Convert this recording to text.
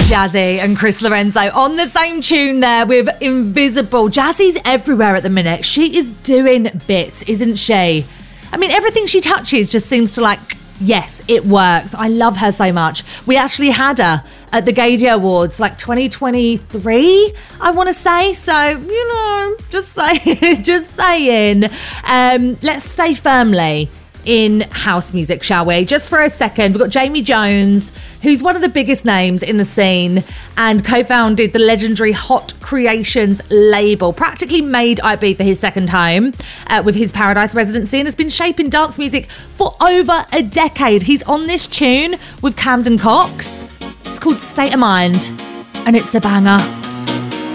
Jazzy and Chris Lorenzo on the same tune there with Invisible. Jazzy's everywhere at the minute. She is doing bits, isn't she? I mean, everything she touches just seems to yes, it works. I love her so much. We actually had her at the Gaydio Awards 2023, I want to say. So, just saying. Let's stay firmly in house music, shall we? Just for a second, we've got Jamie Jones, who's one of the biggest names in the scene and co-founded the legendary Hot Creations label, practically made Ibiza his second home with his Paradise residency, and has been shaping dance music for over a decade. He's on this tune with Camden Cox. It's called State of Mind, and it's a banger.